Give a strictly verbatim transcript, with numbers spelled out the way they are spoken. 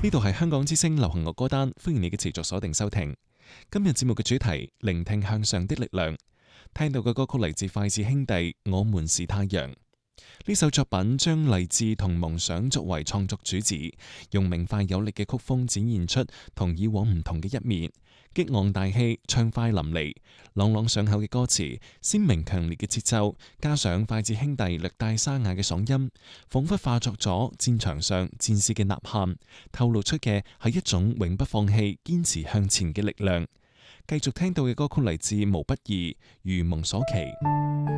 呢度係香港之聲流行樂歌單，歡迎你嘅持續鎖定收聽。今日節目嘅主題：聆聽向上的力量。聽到嘅歌曲嚟自筷子兄弟《我們是太陽》。呢首作品將勵志同夢想作為創作主旨，用明快有力嘅曲風展現出同以往唔同嘅一面，激昂大氣，暢快淋漓，朗朗上口嘅歌詞，鮮明強烈嘅節奏，加上筷子兄弟略帶沙啞嘅嗓音，仿佛化作咗戰場上戰士嘅吶喊，透露出嘅係一種永不放棄、堅持向前嘅力量。繼續聽到嘅歌曲嚟自毛不易《如夢所期》。